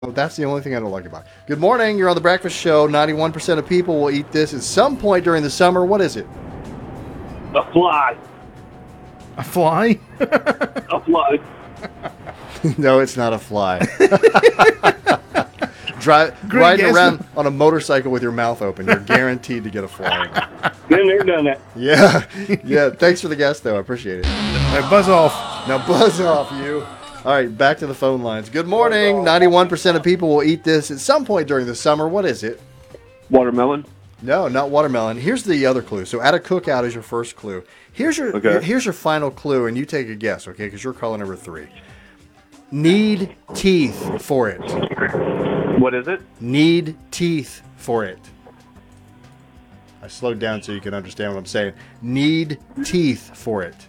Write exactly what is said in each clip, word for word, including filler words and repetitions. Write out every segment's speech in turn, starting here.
That's the only thing I don't like about it. Good morning. You're on the Breakfast Show. ninety-one percent of people will eat this at some point during the summer. What is it? A fly. A fly? A fly. No, it's not a fly. Drive, Great riding guess. around on a motorcycle with your mouth open. You're guaranteed to get a fly. Been there, done that. Yeah. Yeah. Thanks for the guess, though. I appreciate it. Hey, buzz off. Now buzz off, you. All right, back to the phone lines. Good morning. ninety-one percent of people will eat this at some point during the summer. What is it? Watermelon. No, not watermelon. Here's the other clue. So at a cookout is your first clue. Here's your Okay. here's your final clue, and you take a guess, okay? Because you're caller number three. Need teeth for it. What is it? Need teeth for it. I slowed down so you can understand what I'm saying. Need teeth for it.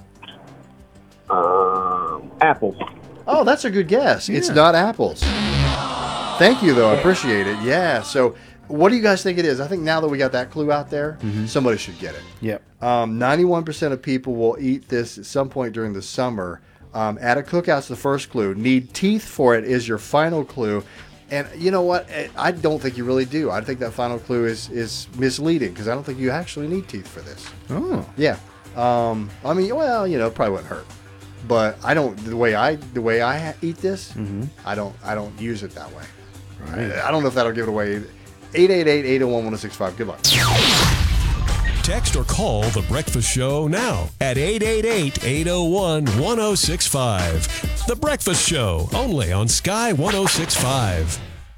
Um, apple. Oh, that's a good guess. It's Yeah. not apples. Thank you, though. I appreciate it. Yeah. So, what do you guys think it is? I think now that we got that clue out there, somebody should get it. Yep. Um, ninety-one percent of people will eat this at some point during the summer. Um, at a cookout's the first clue. Need teeth for it is your final clue. And you know what? I- I don't think you really do. I think that final clue is, is misleading because I don't think you actually need teeth for this. Oh. Yeah. Um, I mean, well, you know, it probably wouldn't hurt. But I don't. The way I the way I ha- eat this, I don't. I don't use it that way. Right. I don't know if that'll give it away. eight eight eight, eight oh one, one oh six five. Good luck. Text or call The Breakfast Show now at eight eight eight, eight oh one, one oh six five. The Breakfast Show, only on Sky one oh six five.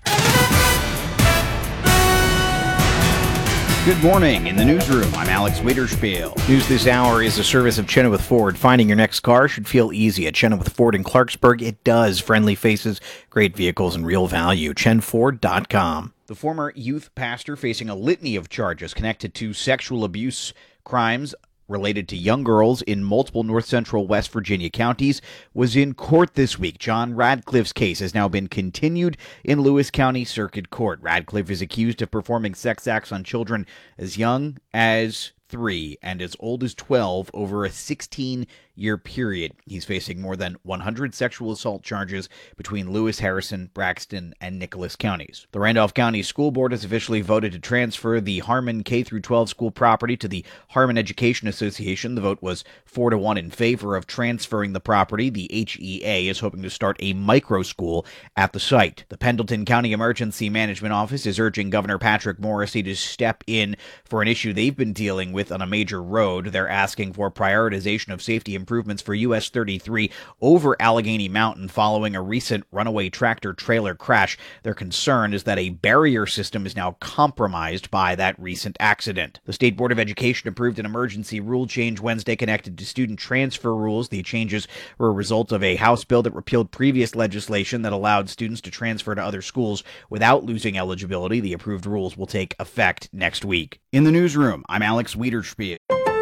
Good morning. In the newsroom, I'm Alex Wiederspiel. News this hour is a service of Chenoweth Ford. Finding your next car should feel easy. At Chenoweth Ford in Clarksburg, it does. Friendly faces, great vehicles, and real value. chen ford dot com. The former youth pastor facing a litany of charges connected to sexual abuse crimes related to young girls in multiple north central West Virginia counties was in court this week. John Radcliffe's case has now been continued in Lewis County Circuit Court. Radcliffe is accused of performing sex acts on children as young as three and as old as twelve over a sixteen-year period. He's facing more than one hundred sexual assault charges between Lewis, Harrison, Braxton, and Nicholas counties. The Randolph County School Board has officially voted to transfer the Harmon K through twelve school property to the Harmon Education Association. The vote was four to one in favor of transferring the property. The H E A is hoping to start a micro school at the site. The Pendleton County Emergency Management Office is urging Governor Patrick Morrisey to step in for an issue they've been dealing with on a major road. They're asking for prioritization of safety improvements for U S thirty-three over Allegheny Mountain following a recent runaway tractor-trailer crash. Their concern is that a barrier system is now compromised by that recent accident. The State Board of Education approved an emergency rule change Wednesday connected to student transfer rules. The changes were a result of a House bill that repealed previous legislation that allowed students to transfer to other schools without losing eligibility. The approved rules will take effect next week. In the newsroom, I'm Alex Wiederspiel.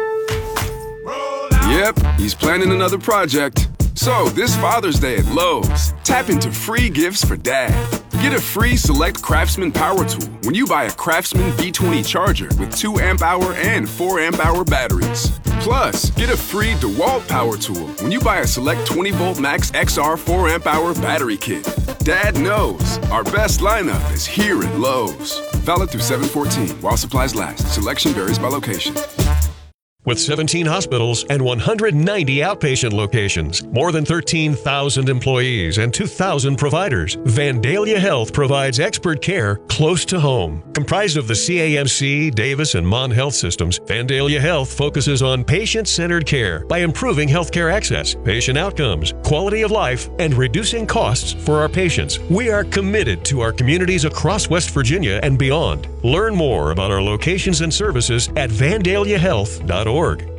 Yep, he's planning another project. So, this Father's Day at Lowe's, tap into free gifts for Dad. Get a free Select Craftsman power tool when you buy a Craftsman V twenty charger with two amp hour and four amp hour batteries. Plus, get a free DeWalt power tool when you buy a Select twenty volt Max X R four amp hour battery kit. Dad knows our best lineup is here at Lowe's. Valid through seven fourteen while supplies last. Selection varies by location. With seventeen hospitals and one hundred ninety outpatient locations, more than thirteen thousand employees, and two thousand providers, Vandalia Health provides expert care close to home. Comprised of the C A M C, Davis, and Mon Health systems, Vandalia Health focuses on patient-centered care by improving healthcare access, patient outcomes, quality of life, and reducing costs for our patients. We are committed to our communities across West Virginia and beyond. Learn more about our locations and services at vandalia health dot org.